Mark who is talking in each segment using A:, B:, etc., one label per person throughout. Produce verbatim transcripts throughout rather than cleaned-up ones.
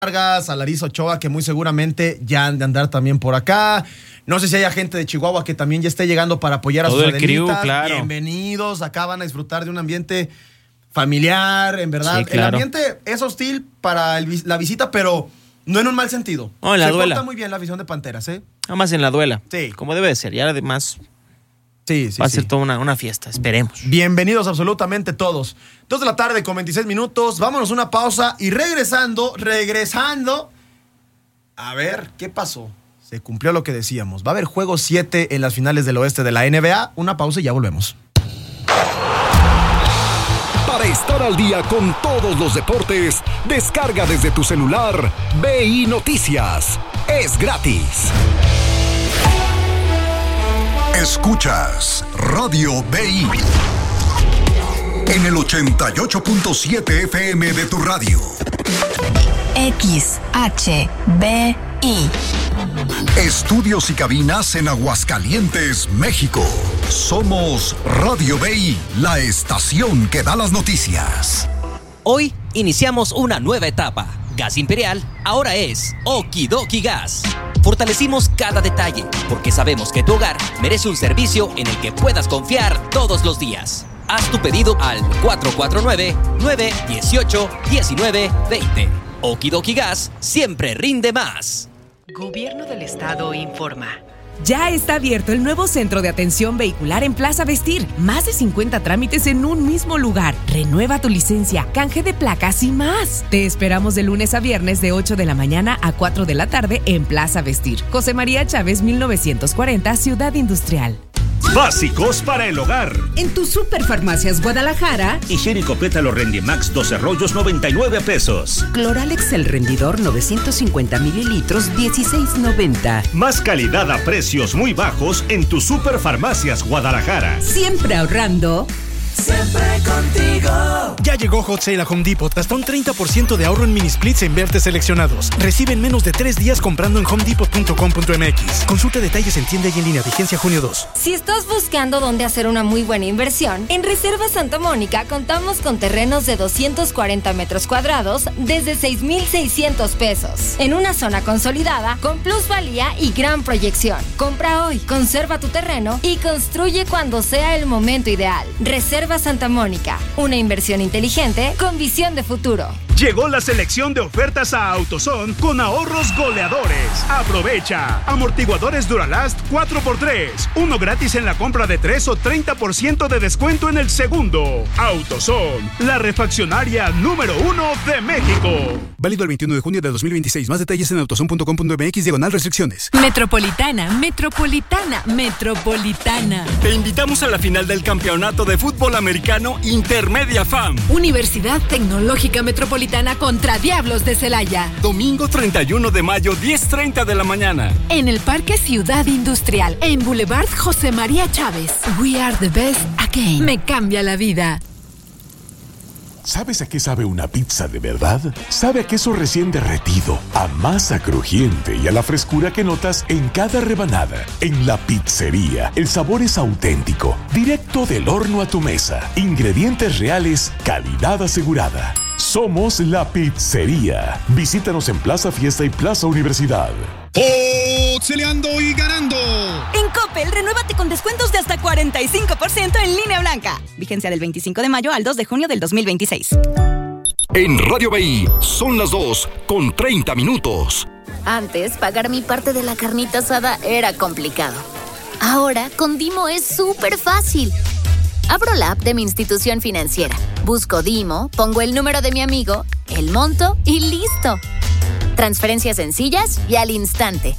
A: Vargas, a Larisa Ochoa, que muy seguramente ya han de andar también por acá. No sé si haya gente de Chihuahua que también ya esté llegando para apoyar a
B: todo
A: sus
B: el crew, claro.
A: Bienvenidos, acá van a disfrutar de un ambiente familiar, en verdad.
B: Sí, claro.
A: El ambiente es hostil para el, la visita, pero no en un mal sentido.
B: No, en la
A: Se
B: duela.
A: porta muy bien la afición de Panteras, ¿eh?
B: Nada más en la duela.
A: Sí.
B: Como debe de ser. Y además
A: sí, sí,
B: va a
A: sí.
B: ser toda una, una fiesta, esperemos.
A: Bienvenidos absolutamente todos. Dos de la tarde con veintiséis minutos. Vámonos a una pausa y regresando, regresando. A ver, ¿qué pasó? Se cumplió lo que decíamos. Va a haber juego siete en las finales del oeste de la N B A. Una pausa y ya volvemos.
C: Para estar al día con todos los deportes, descarga desde tu celular B I Noticias. Es gratis.
D: Escuchas Radio B I en el ochenta y ocho punto siete F M de tu radio.
E: X H B I.
D: Estudios y cabinas en Aguascalientes, México. Somos Radio B I, la estación que da las noticias.
F: Hoy iniciamos una nueva etapa. Gas Imperial ahora es Okidoki Gas. Fortalecimos cada detalle porque sabemos que tu hogar merece un servicio en el que puedas confiar todos los días. Haz tu pedido al cuatro cuatro nueve, nueve uno ocho, uno nueve dos cero. Okidoki Gas siempre rinde más.
G: Gobierno del Estado informa.
H: Ya está abierto el nuevo centro de atención vehicular en Plaza Vestir. Más de cincuenta trámites en un mismo lugar. Renueva tu licencia, canje de placas y más. Te esperamos de lunes a viernes de ocho de la mañana a cuatro de la tarde en Plaza Vestir. José María Chávez, mil novecientos cuarenta, Ciudad Industrial.
I: Básicos para el hogar.
J: En tu Superfarmacias Guadalajara.
I: Higiénico Pétalo Rendimax doce rollos, noventa y nueve pesos.
J: Cloralex El Rendidor novecientos cincuenta mililitros, dieciséis noventa.
I: Más calidad a precios muy bajos en tu Superfarmacias Guadalajara.
J: Siempre ahorrando.
K: Siempre contigo.
L: Ya llegó Hot Sale a Home Depot. Hasta un treinta por ciento de ahorro en mini splits en vertes seleccionados. Recibe en menos de tres días comprando en home depot punto com punto m x. Consulta detalles en tienda y en línea. Vigencia junio dos.
M: Si estás buscando dónde hacer una muy buena inversión, en Reserva Santa Mónica contamos con terrenos de doscientos cuarenta metros cuadrados desde seis mil seiscientos pesos. En una zona consolidada, con plusvalía y gran proyección. Compra hoy, conserva tu terreno y construye cuando sea el momento ideal. Reserva Santa Mónica, una inversión inteligente con visión de futuro.
I: Llegó la selección de ofertas a AutoZone con ahorros goleadores. Aprovecha. Amortiguadores Duralast cuatro por tres. Uno gratis en la compra de tres o treinta por ciento de descuento en el segundo. AutoZone, la refaccionaria número uno de México.
L: Válido el veintiuno de junio de dos mil veintiséis. Más detalles en autozone punto com punto m x diagonal restricciones.
H: Metropolitana, Metropolitana, Metropolitana.
N: Te invitamos a la final del campeonato de fútbol americano Intermedia F A M.
H: Universidad Tecnológica Metropolitana contra Diablos de Celaya.
N: Domingo treinta y uno de mayo, diez treinta de la mañana.
H: En el Parque Ciudad Industrial, en Boulevard José María Chávez. We are the best again. Me cambia la vida.
O: ¿Sabes a qué sabe una pizza de verdad? Sabe a queso recién derretido, a masa crujiente y a la frescura que notas en cada rebanada. En La Pizzería, el sabor es auténtico, directo del horno a tu mesa. Ingredientes reales, calidad asegurada. Somos La Pizzería. Visítanos en Plaza Fiesta y Plaza Universidad.
P: ¡Oxeleando y ganando!
Q: En Coppel, renuévate con descuentos de hasta cuarenta y cinco por ciento en línea blanca. Vigencia del veinticinco de mayo al dos de junio del dos mil veintiséis.
C: En Radio B I son las dos con treinta minutos.
R: Antes, pagar mi parte de la carnita asada era complicado. Ahora, con Dimo es súper fácil. Abro la app de mi institución financiera, busco Dimo, pongo el número de mi amigo, el monto y listo. Transferencias sencillas y al instante.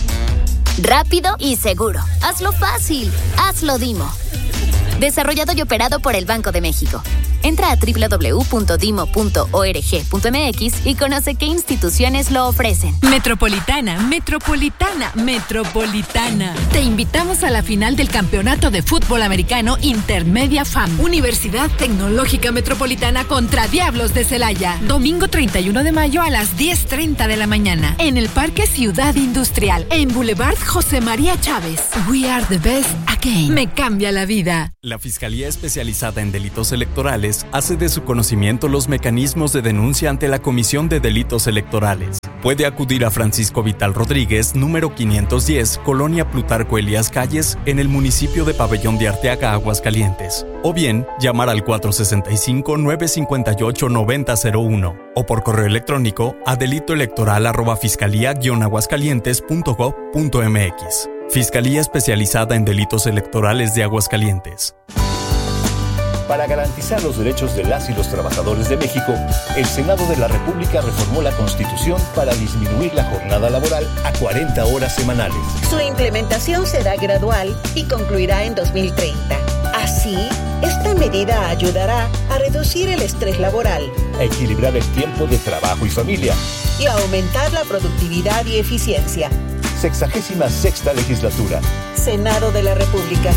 R: Rápido y seguro. Hazlo fácil. Hazlo Dimo. Desarrollado y operado por el Banco de México. Entra a doble u doble u doble u punto dimo punto org punto m x y conoce qué instituciones lo ofrecen.
H: Metropolitana, Metropolitana, Metropolitana. Te invitamos a la final del campeonato de fútbol americano Intermedia F A M. Universidad Tecnológica Metropolitana contra Diablos de Celaya. Domingo treinta y uno de mayo a las diez treinta de la mañana. En el Parque Ciudad Industrial, en Boulevard José María Chávez. We are the best again. Me cambia la vida.
S: La Fiscalía Especializada en Delitos Electorales
N: Rodríguez hace de su conocimiento los mecanismos de denuncia ante la Comisión de Delitos Electorales. Puede acudir a Francisco Vital Rodríguez, número quinientos diez, Colonia Plutarco Elías Calles, en el municipio de Pabellón de Arteaga, Aguascalientes. O bien, llamar al cuatro sesenta y cinco, nueve cincuenta y ocho, noventa cero uno o por correo electrónico a delitoelectoral arroba fiscalía guion aguascalientes punto gob punto mx. Fiscalía especializada en delitos electorales de Aguascalientes.
S: Para garantizar los derechos de las y los trabajadores de México, el Senado de la República reformó la Constitución para disminuir la jornada laboral a cuarenta horas semanales.
T: Su implementación será gradual y concluirá en dos mil treinta. Así, esta medida ayudará a reducir el estrés laboral,
S: a equilibrar el tiempo de trabajo y familia
T: y a aumentar la productividad y eficiencia.
S: Sexagésima sexta legislatura.
T: Senado de la República.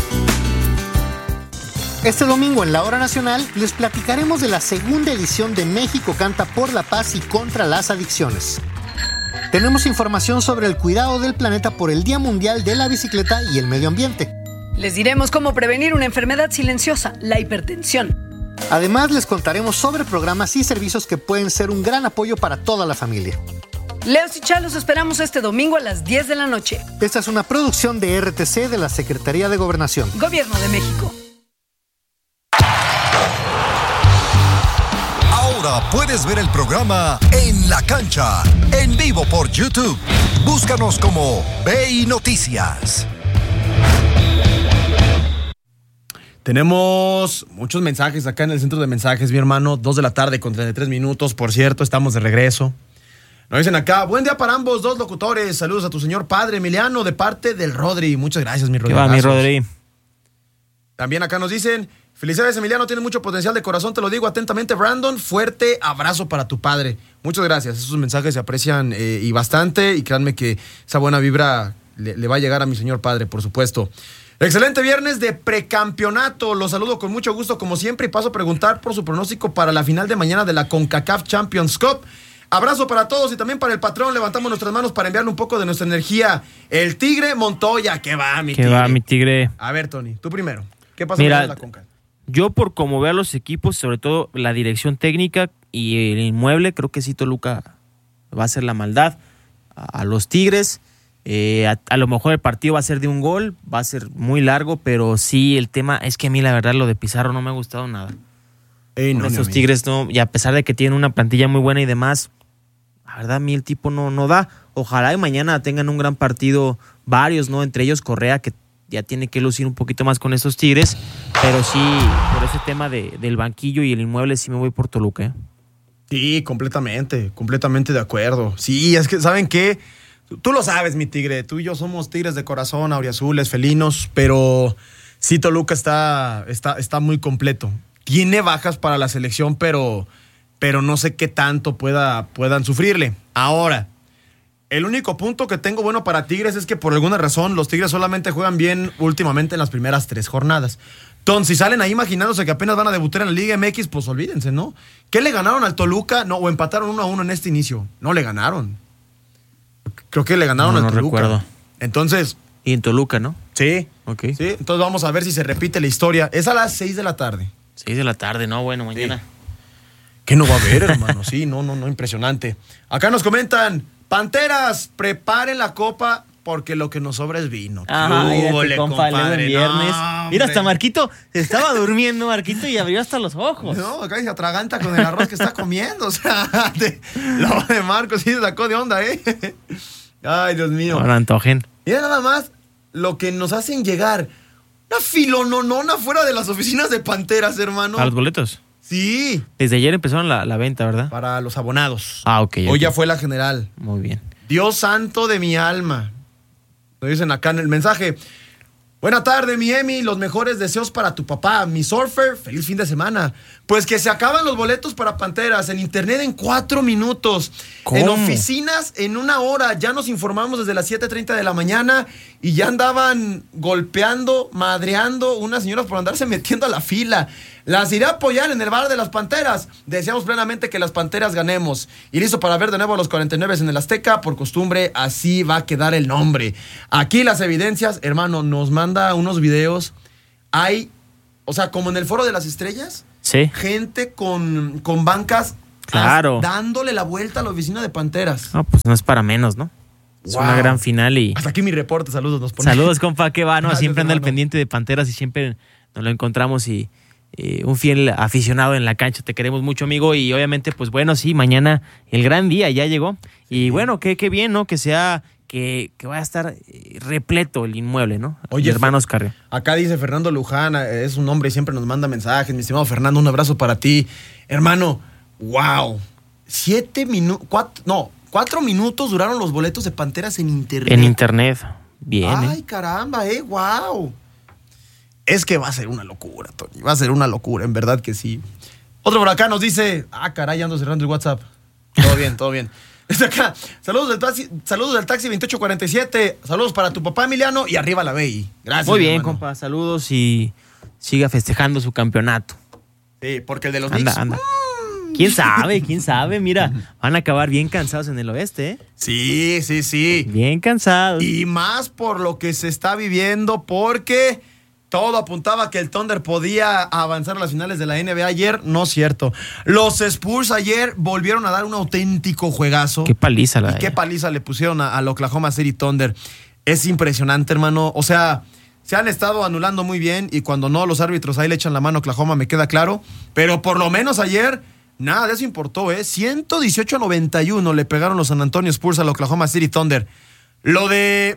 U: Este domingo en la Hora Nacional les platicaremos de la segunda edición de México Canta por la Paz y contra las Adicciones. Tenemos información sobre el cuidado del planeta por el Día Mundial de la Bicicleta y el Medio Ambiente.
V: Les diremos cómo prevenir una enfermedad silenciosa, la hipertensión.
U: Además, les contaremos sobre programas y servicios que pueden ser un gran apoyo para toda la familia.
V: Leos y Chá los esperamos este domingo a las diez de la noche.
U: Esta es una producción de R T C de la Secretaría de Gobernación.
V: Gobierno de México.
D: Ahora puedes ver el programa En la Cancha, en vivo por YouTube. Búscanos como B I Noticias.
A: Tenemos muchos mensajes acá en el centro de mensajes, mi hermano. Dos de la tarde con treinta y tres minutos. Por cierto, estamos de regreso. Nos dicen acá, buen día para ambos dos locutores. Saludos a tu señor padre Emiliano de parte del Rodri. Muchas gracias, mi Rodri.
B: ¿Qué va, mi Rodri?
A: También acá nos dicen, felicidades Emiliano, tienes mucho potencial de corazón, te lo digo atentamente Brandon. Fuerte abrazo para tu padre. Muchas gracias, esos mensajes se aprecian eh, y bastante. Y créanme que esa buena vibra le, le va a llegar a mi señor padre, por supuesto. Excelente viernes de precampeonato. Los saludo con mucho gusto como siempre y paso a preguntar por su pronóstico para la final de mañana de la CONCACAF Champions Cup. Abrazo para todos y también para el patrón. Levantamos nuestras manos para enviarle un poco de nuestra energía. El Tigre Montoya. ¿Qué va, mi
B: ¿Qué
A: Tigre?
B: va, mi Tigre?
A: A ver, Tony, tú primero. ¿Qué pasa
B: Mira,
A: con la CONCACAF?
B: Yo por como veo a los equipos, sobre todo la dirección técnica y el inmueble, creo que sí Toluca va a hacer la maldad a, a los Tigres. Eh, a, a lo mejor el partido va a ser de un gol, va a ser muy largo, pero sí, el tema es que a mí la verdad lo de Pizarro no me ha gustado nada.
A: Ey, no,
B: Esos
A: no,
B: Tigres no, y a pesar de que tienen una plantilla muy buena y demás, la verdad a mí el tipo no, no da. Ojalá y mañana tengan un gran partido varios, ¿no? Entre ellos Correa, que ya tiene que lucir un poquito más con esos Tigres, pero sí, por ese tema de, del banquillo y el inmueble sí me voy por Toluca, ¿eh?
A: Sí, completamente, completamente de acuerdo. Sí, es que, ¿saben qué? Tú lo sabes, mi Tigre, tú y yo somos tigres de corazón, auriazules, felinos, pero sí, Toluca está, está, está muy completo. Tiene bajas para la selección, pero, pero no sé qué tanto pueda, puedan sufrirle. Ahora, el único punto que tengo bueno para Tigres es que por alguna razón los Tigres solamente juegan bien últimamente en las primeras tres jornadas. Entonces, si salen ahí imaginándose que apenas van a debutar en la Liga M X, pues olvídense, ¿no? ¿Qué le ganaron al Toluca? No, o empataron uno a uno en este inicio. No le ganaron. Creo que le ganaron
B: no,
A: al
B: no
A: Toluca.
B: recuerdo.
A: Entonces.
B: Y en Toluca, ¿no?
A: Sí.
B: Ok.
A: Sí, entonces vamos a ver si se repite la historia. Es a las seis de la tarde.
B: seis de la tarde, no, bueno, mañana.
A: Sí. ¿Qué no va a haber, hermano? Sí, no, no, no, impresionante. Acá nos comentan, Panteras, preparen la copa porque lo que nos sobra es vino.
B: Ay,
A: Húbole,
B: compa,
A: compadre,
B: viernes.
A: no,
B: Mira, hasta Marquito estaba durmiendo, Marquito, y abrió hasta los ojos.
A: No, acá se atraganta con el arroz que está comiendo. O sea, de, lo de Marcos sí se sacó de onda, ¿eh? Ay, Dios mío.
B: Ahora antojen.
A: Mira nada más lo que nos hacen llegar. Una filononona fuera de las oficinas de Panteras, hermano.
B: ¿A los boletos?
A: Sí.
B: Desde ayer empezaron la, la venta, ¿verdad?
A: Para los abonados.
B: Ah, ok.
A: Hoy
B: okay.
A: ya fue la general.
B: Muy bien.
A: Dios santo de mi alma. Lo dicen acá en el mensaje. Buena tarde, mi Emi. Los mejores deseos para tu papá. Mi surfer, feliz fin de semana. Pues que se acaban los boletos para Panteras. En internet en cuatro minutos.
B: ¿Cómo?
A: En oficinas en una hora. Ya nos informamos desde las siete treinta de la mañana y ya andaban golpeando, madreando unas señoras por andarse metiendo a la fila. Las iré a apoyar en el bar de las Panteras. Deseamos plenamente que las Panteras ganemos. Y listo para ver de nuevo a los cuarenta y nueve en el Azteca. Por costumbre, así va a quedar el nombre. Aquí las evidencias, hermano, nos manda unos videos. Hay, o sea, como en el Foro de las Estrellas,
B: Sí.
A: Gente con, con bancas
B: claro.
A: as, dándole la vuelta a la oficina de Panteras.
B: No, pues no es para menos, ¿no? Es wow. una gran final y...
A: Hasta aquí mi reporte, saludos. Nos pone.
B: Saludos, compa, ¿qué va? No,
A: Gracias,
B: siempre anda al
A: hermano.
B: pendiente de Panteras y siempre nos lo encontramos y eh, un fiel aficionado en la cancha. Te queremos mucho, amigo, y obviamente, pues bueno, sí, mañana el gran día ya llegó. Y bueno, qué, qué bien, ¿no? Que sea... Que, que vaya a estar repleto el inmueble, ¿no?
A: Oye,
B: hermanos Carrión.
A: Acá dice Fernando Luján, es un hombre y siempre nos manda mensajes. Mi estimado Fernando, un abrazo para ti. Hermano, wow. Siete minutos, cuatro, no, cuatro minutos duraron los boletos de Panteras en internet.
B: En internet, bien.
A: Ay,
B: ¿eh?
A: caramba, eh, wow. Es que va a ser una locura, Tony, va a ser una locura, en verdad que sí. Otro por acá nos dice, ah, caray, ando cerrando el WhatsApp. Todo bien, todo bien. Está acá. Saludos del taxi, saludos del taxi veintiocho cuarenta y siete. Saludos para tu papá Emiliano y arriba la B I. Gracias.
B: Muy bien,
A: hermano.
B: compa. Saludos y siga festejando su campeonato.
A: Sí, porque el de los
B: anda,
A: Knicks.
B: Anda. ¿Quién sabe? ¿Quién sabe? Mira, van a acabar bien cansados en el oeste, ¿eh?
A: Sí, sí, sí.
B: Bien cansados.
A: Y más por lo que se está viviendo, porque todo apuntaba que el Thunder podía avanzar a las finales de la N B A ayer. No es cierto. Los Spurs ayer volvieron a dar un auténtico juegazo.
B: Qué paliza la
A: Y qué paliza le pusieron a- al Oklahoma City Thunder. Es impresionante, hermano. O sea, se han estado anulando muy bien y cuando no, los árbitros ahí le echan la mano a Oklahoma, me queda claro. Pero por lo menos ayer, nada de eso importó, ¿eh? ciento dieciocho a noventa y uno le pegaron los San Antonio Spurs al Oklahoma City Thunder. Lo de...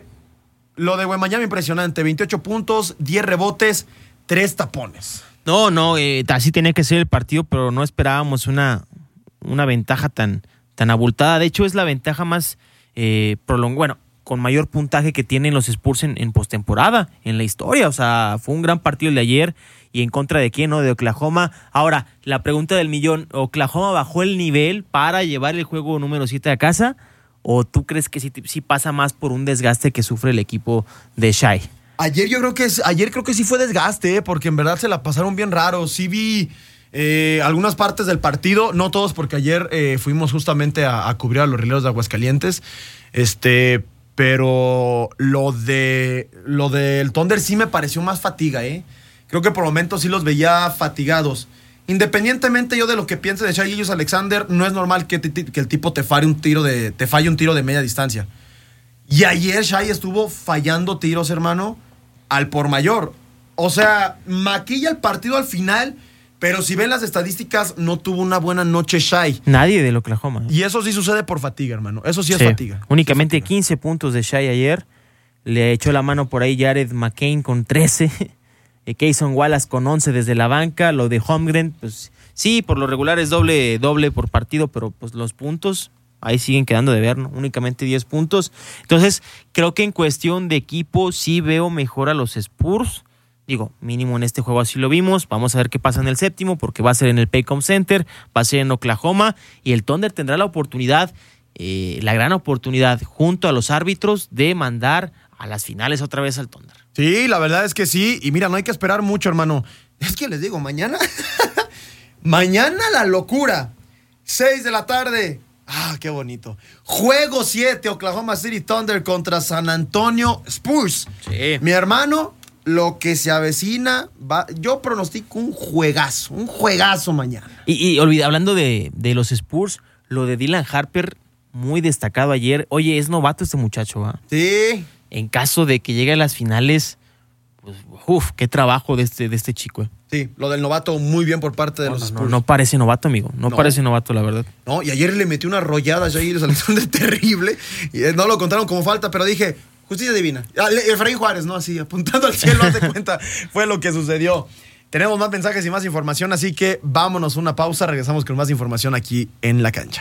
A: Lo de Wembanyama impresionante, veintiocho puntos, diez rebotes, tres tapones.
B: No, no, eh, así tenía que ser el partido, pero no esperábamos una, una ventaja tan, tan abultada. De hecho, es la ventaja más eh, prolongada, bueno, con mayor puntaje que tienen los Spurs en, en postemporada, en la historia. O sea, fue un gran partido el de ayer. ¿Y en contra de quién, no? De Oklahoma. Ahora, la pregunta del millón, ¿Oklahoma bajó el nivel para llevar el juego número siete a casa? ¿O tú crees que sí, sí pasa más por un desgaste que sufre el equipo de Shai?
A: Ayer yo creo que es, ayer creo que sí fue desgaste, ¿eh? Porque en verdad se la pasaron bien raro. Sí vi eh, algunas partes del partido, no todos, porque ayer eh, fuimos justamente a, a cubrir a los rieleros de Aguascalientes. Este, pero lo de lo del Thunder sí me pareció más fatiga, ¿eh? Creo que por momentos sí los veía fatigados. Independientemente yo de lo que piense de Shai Gilgeous-Alexander, no es normal que, te, que el tipo te falle un tiro de te falle un tiro de media distancia. Y ayer Shai estuvo fallando tiros, hermano, al por mayor. O sea, maquilla el partido al final, pero si ven las estadísticas, no tuvo una buena noche Shai.
B: Nadie del Oklahoma.
A: Y eso sí sucede por fatiga, hermano. Eso sí,
B: Sí,
A: es fatiga.
B: Únicamente quince puntos de Shai ayer. Le echó la mano por ahí Jared McCain con trece. Kayson Wallace con once desde la banca. Lo de Holmgren, pues sí, por lo regular es doble, doble por partido, pero pues los puntos ahí siguen quedando de ver, ¿no? Únicamente diez puntos. Entonces, creo que en cuestión de equipo sí veo mejor a los Spurs. Digo, mínimo en este juego así lo vimos. Vamos a ver qué pasa en el séptimo, porque va a ser en el Paycom Center, va a ser en Oklahoma, y el Thunder tendrá la oportunidad, eh, la gran oportunidad, junto a los árbitros, de mandar a las finales otra vez al Thunder.
A: Sí, la verdad es que sí. Y mira, no hay que esperar mucho, hermano. Es que les digo, mañana... mañana la locura. seis de la tarde. Ah, qué bonito. Juego siete, Oklahoma City Thunder contra San Antonio Spurs.
B: Sí.
A: Mi hermano, lo que se avecina, va, yo pronostico un juegazo, un juegazo mañana.
B: Y, y olvida, hablando de, de los Spurs, lo de Dylan Harper, muy destacado ayer. Oye, es novato este muchacho, ¿va?
A: Sí.
B: En caso de que llegue a las finales, pues, uff, qué trabajo de este, de este chico, ¿eh?
A: Sí, lo del novato muy bien por parte de
B: no,
A: los
B: no,
A: Spurs.
B: No, no parece novato, amigo. No,
A: No.
B: parece novato, la verdad.
A: No, y ayer le metió una arrollada a Shai Gilgeous-Alexander terrible. Y eh, no lo contaron como falta, pero dije, justicia divina. Ah, le- Efraín Juárez, ¿no? Así, apuntando al cielo, haz de cuenta, fue lo que sucedió. Tenemos más mensajes y más información, así que vámonos a una pausa. Regresamos con más información aquí en La Cancha.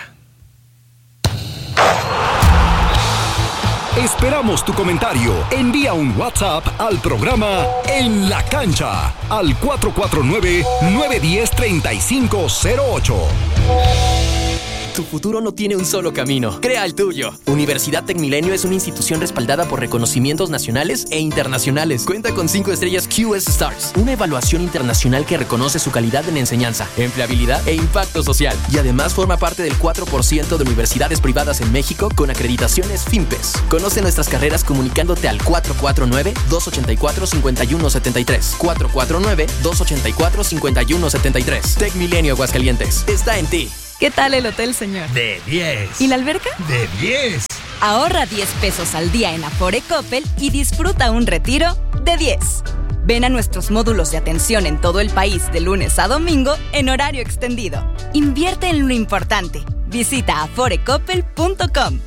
C: Esperamos tu comentario. Envía un WhatsApp al programa En la Cancha al cuatro cuatro nueve, nueve uno cero, tres cinco cero ocho.
E: Tu futuro no tiene un solo camino. Crea el tuyo. Universidad Tecmilenio es una institución respaldada por reconocimientos nacionales e internacionales. Cuenta con cinco estrellas Q S Stars, una evaluación internacional que reconoce su calidad en enseñanza, empleabilidad e impacto social. Y además forma parte del cuatro por ciento de universidades privadas en México con acreditaciones FIMPES. Conoce nuestras carreras comunicándote al cuatro cuatro nueve, dos ocho cuatro, cinco uno siete tres. cuatro cuatro nueve, dos ocho cuatro, cinco uno siete tres. Tecmilenio Aguascalientes. Está en ti.
Q: ¿Qué tal el hotel, señor?
F: De diez.
Q: ¿Y la alberca?
F: De diez.
Q: Ahorra diez pesos al día en Afore Coppel y disfruta un retiro de diez. Ven a nuestros módulos de atención en todo el país de lunes a domingo en horario extendido. Invierte en lo importante. Visita afore coppel punto com.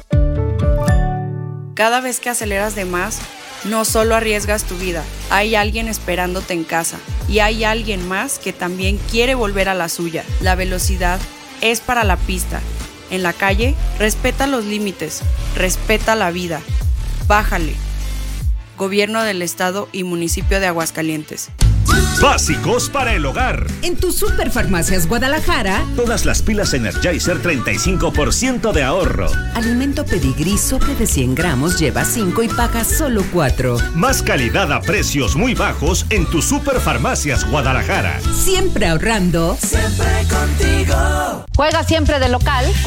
W: Cada vez que aceleras de más, no solo arriesgas tu vida, hay alguien esperándote en casa y hay alguien más que también quiere volver a la suya. La velocidad es para la pista. En la calle, respeta los límites, respeta la vida. Bájale. Gobierno del Estado y Municipio de Aguascalientes.
X: Básicos para el hogar.
J: En tu Superfarmacias Guadalajara,
X: todas las pilas Energizer treinta y cinco por ciento de ahorro.
J: Alimento Pedigrí sobre de cien gramos lleva cinco y paga solo cuatro.
X: Más calidad a precios muy bajos en tu Superfarmacias Guadalajara.
J: Siempre ahorrando.
K: Siempre contigo.
Y: Juega siempre de local